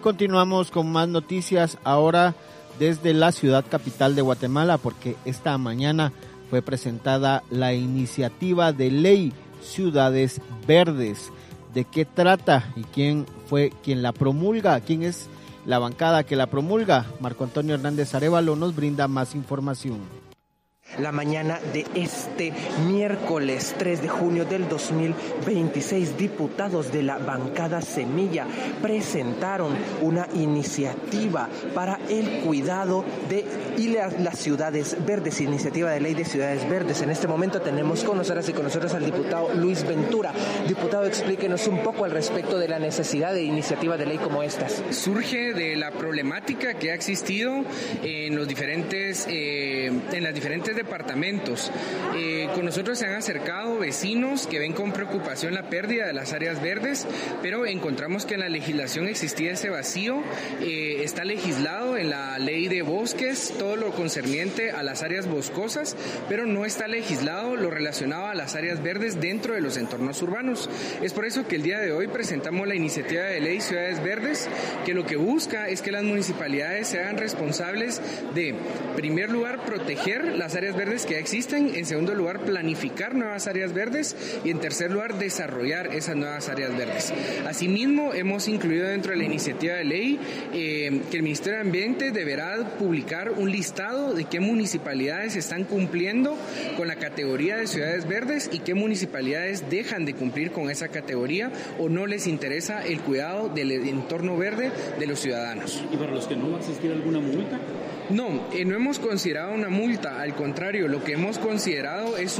continuamos con más noticias ahora desde la ciudad capital de Guatemala, porque esta mañana fue presentada la iniciativa de ley Ciudades Verdes. ¿De qué trata y quién fue quien la promulga? ¿Quién es la bancada que la promulga? Marco Antonio Hernández Arévalo nos brinda más información. La mañana de este miércoles 3 de junio del 2026, diputados de la bancada Semilla presentaron una iniciativa para el cuidado de las ciudades verdes, iniciativa de ley de ciudades verdes. En este momento tenemos con nosotras y con nosotros al diputado Luis Ventura. Diputado, explíquenos un poco al respecto de la necesidad de iniciativa de ley como estas. Surge de la problemática que ha existido en las diferentes departamentos. Con nosotros se han acercado vecinos que ven con preocupación la pérdida de las áreas verdes, pero encontramos que en la legislación existía ese vacío. Está legislado en la ley de bosques todo lo concerniente a las áreas boscosas, pero no está legislado lo relacionado a las áreas verdes dentro de los entornos urbanos. Es por eso que el día de hoy presentamos la iniciativa de ley Ciudades Verdes, que lo que busca es que las municipalidades se hagan responsables de, en primer lugar, proteger las áreas verdes que ya existen, en segundo lugar, planificar nuevas áreas verdes y en tercer lugar, desarrollar esas nuevas áreas verdes. Asimismo, hemos incluido dentro de la iniciativa de ley que el Ministerio de Ambiente deberá publicar un listado de qué municipalidades están cumpliendo con la categoría de ciudades verdes y qué municipalidades dejan de cumplir con esa categoría o no les interesa el cuidado del entorno verde de los ciudadanos. ¿Y para los que no va a existir alguna multa? No hemos considerado una multa, al contrario, lo que hemos considerado es